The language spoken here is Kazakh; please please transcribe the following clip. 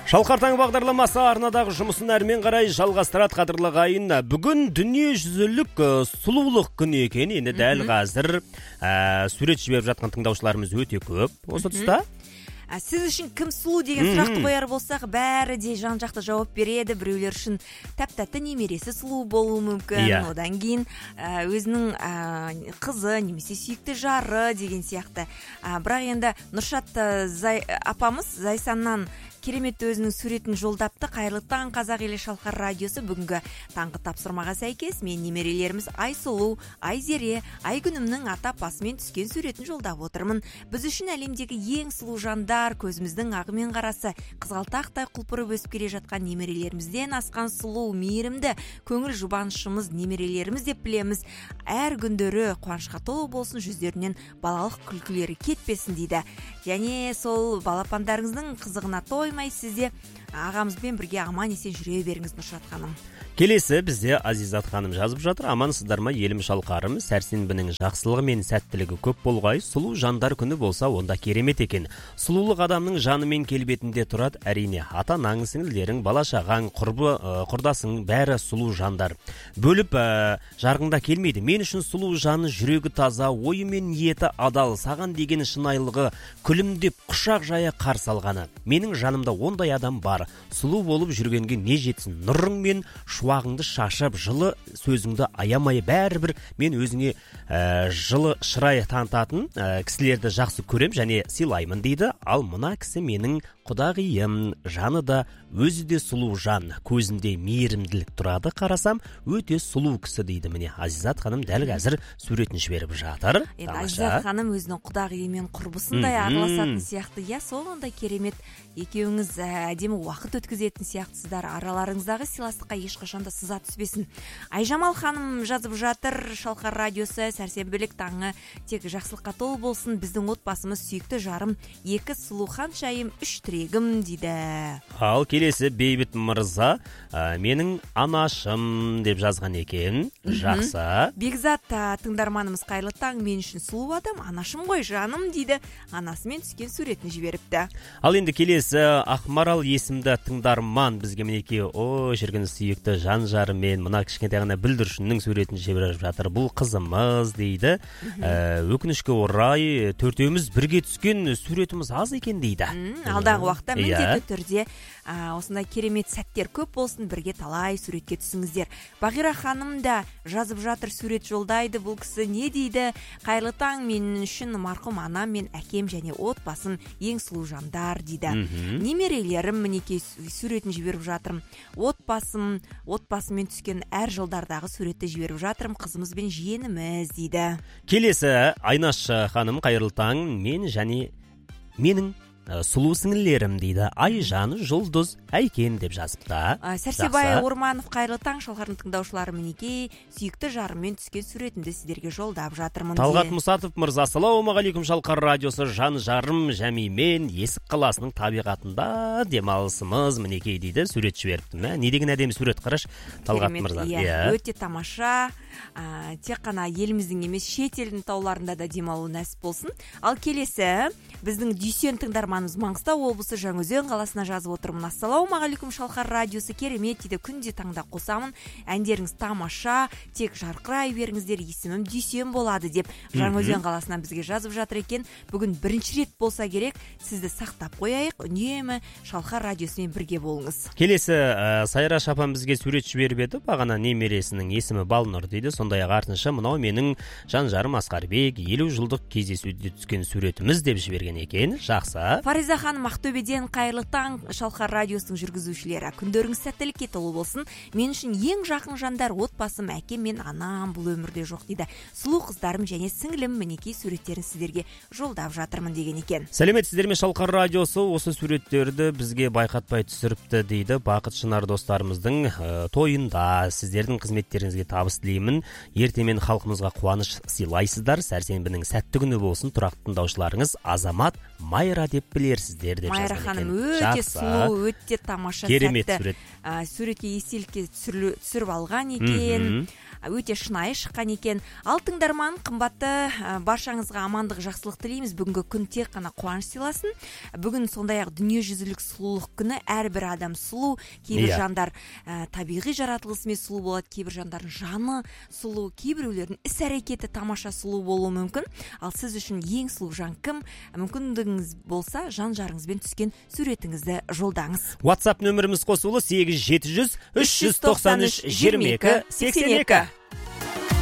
Шалқар таң бағдарламасы арнадағы жұмысын әрмен қарай жалғастырады қадірлі ағайын. Бүгін дүниежүзілік сұлулық күні екен. Енді дәл қазір сурет жіберіп жатқан тыңдаушыларымыз өте көп. Осы тұста сіз үшін кім сұлу деген сұрақты қояр болсақ, бәрі де жан-жақты жауап береді. Біреулер үшін тәп-тәтті немересі сұлу болуы мүмкін. Одан кейін өзінің қызы немесе сүйікті жары деген сияқты. Бірақ енді Нұршат апамыз Зайсаннан керемет өзінің суретін жолдапты. Қайырлы таң, Қазақ елі Шалқар радиосы. Бүгінгі таңғы тапсырмаға сәйкес мен немерелеріміз Айсұлу, Айзере, Айгүнімнің ата-апасымен түскен суретін жолдап отырмын. Біз үшін әлемдегі ең сұлу жандар, көзіміздің ағы мен қарасы, қызғалтақтай құлпырып өсіп келе жатқан немерелерімізден асқан сұлу, мейірімді, көңіл жұбанышымыз немерелеріміз деп білеміз. Әр күндері қуанышқа толы болсын, жүздерінен балалық күлкілері кетпесін дейді. Және сол балапандарыңыздың қызығына тоймай сізде ағамызбен бірге аман есен жүре беріңіз, Нұршат ханым. Келесі бізде Азизат ханым жазып жатыр. Амансыздар ма елім шалқарым, сәрсенбінің жақсылығы мен сәттілігі көп болғай, сұлу жандар күні болса онда керемет екен. Сұлулық адамның жаны мен келбетінде тұрады, әрине. Ата-анаң, сіңілдерің, бала-шағаң, құрдасың бәрі сұлу жандар. Бөліп жарғында келмейді. Мен үшін сұлу жаны, жүрегі таза, ойы мен ниеті адал, саған деген шынайылығы, күлімдеп құшақ жая қарсы алғаны. Менің жанымда ондай адам бар. Сұлу болып жүргенге не жетсін? Нұрың мен шуағыңды шашып, жылы сөзіңді аямай, бәрібір мен өзіңе жылы шырай танытатын кісілерді жақсы көрем және сыйлаймын дейді. Ал мына кісі менің құдағиым, жаны да өзі де сұлу жан, көзінде мейірімділік тұрады, қарасам өте сұлу кісі дейді. Міне Азизат ханым дәл қазір суретін жіберіп жатыр. Азизат ханым өзінің құдағиымен құрбысындай араласатын сияқты. Сондай керемет, екеуіңіз әдемі уақыт өткізетін сияқтысыздар. Араларыңыздағы сыйластыққа ешқашанда сыза түспесін. Айжамал ханым жазып жатыр. Шалқар радиосы сәрсенбілік таңы тек жақсылыққа толы болсын. Біздің отбасымыз сүйікті жарым, 2 сұлу ханшайым, 3 тірегім дейді. Ал келесі Бейбіт мырза, менің анашым деп жазған екен. Жақсы. Бекзат тыңдарманымыз қайырлы таң, мен үшін сұлу адам, анашым ғой жаным дейді. Анасымен түскен суретін жіберіпті. Ал енді келесі Ақмарал есімді тыңдарман бізге мінеке жүрген сүйікті жан жарымен мына кішкентай ғана бүлдіршіннің суретін жіберіп жатыр. Бұл қызымыз дейді. Өкінішке орай төртеуміз бірге түскен суретіміз аз екен дейді. Алдағы уақытта міндетті түрде осындай керемет сәттер көп болсын, бірге талай суретке түсіңіздер. Бағира ханым да жазып жатыр, сурет жолдайды. Бұл кісі не дейді? Қайырлы таң, мен үшін марқұм анам мен әкем және отбасым ең сұлу жандар дейді. Немерелерім мінеке суретін жіберіп жатырмын. Отбасымен түскен әр жылдардағы суретті жіберіп жатырмын. Қызымыз бен жиеніміз дейді. Келесі Айнаш ханым, қайырлы таң, мен және менің сұлу сіңілерім дейді. Айжан, Жұлдыз, Әйкен деп жазыпты. Сәрсебай Орманов, қайырлы таң, Шалқардың тыңдаушылары мінеке сүйікті жарыммен түскен суретімді сіздерге жолдап жатырмын. Талғат Мұсатов мырза, ассалаумағалейкум Шалқар радиосы, жан жарым Жәмимен Есік қаласының табиғатында демалысымыз мінеке дейді. Сурет жіберіпті. Не деген әдемі сурет, қараш Талғат мырза. Өте тамаша. Тек қана еліміздің емес, шет елдің тауларында да демалу нәсіп болсын. Ал келесі біздің Дүйсен тыңдарманымыз Маңғыстау облысы Жаңаөзен қаласына жазып отырмын. Ассалаумағалейкум Шалқар радиосы, керемет дейді, күнде таңда қосамын, әндеріңіз тамаша, тек жарқырай беріңіздер, есімім Дүйсен болады деп Жаңаөзен қаласынан бізге жазып жатыр екен. Бүгін бірінші рет болса керек, сізді сақтап қояйық, үнемі Шалқар радиосымен бірге болыңыз. Келесі Сайра шапан бізге сурет жіберіп еді. Бағана немересінің есімі Балнұр дейді. Сондай-ақ артынша мынау менің жан жарым Асқарбек, 50 жылдық кездесуде түскен суретіміз деп жіберген екен. Жақсы. Фариза ханым Ақтөбеден, қайырлы таң, Шалқар радиосының жүргізушілері. Күндеріңіз сәттілікке толы болсын. Мен үшін ең жақын жандар отбасым, әкем мен анам бұл өмірде жоқ дейді. Сұлу қыздарым және сіңілім мінеке суреттерін сіздерге жолдап жатырмын деген екен. Сәлеметсіздер ме Шалқар радиосы, осы суреттерді бізге байқатпай түсіріпті дейді. Бақыт Шынар достарымыздың тойында сіздердің қызметтеріңізге табыс тілеймін. Ертемен халқымызға қуаныш сыйлайсыздар. Сәрсенбінің сәтті күні болсын. Тұрақты тыңдаушыларыңыз Азамат Майра деп білерсіздер деп Майра ханым өте сұлу, өте тамаша, керемет сәтті. Суретке естелікке түсіріп алған екен. өте шынайы шыққан екен. Ал тыңдарман, қымбатты, баршаңызға амандық, жақсылық тілейміз. Бүгінгі күн тек қана қуаныш сыйласын. Бүгін сондай-ақ дүниежүзілік сұлулық күні. Әрбір адам сұлу, кейбір жандар табиғи жаратылысымен сұлу болады, кейбір жандардың жаны сұлу, кейбіреулердің іс-әрекеті тамаша сұлу болуы мүмкін. Ал сіз үшін ең сұлу жан кім? Мүмкіндігіңіз болса, жан жарыңызбен түскен суретіңізді жолдаңыз. WhatsApp нөміріміз қосулы 8700 393 22 82.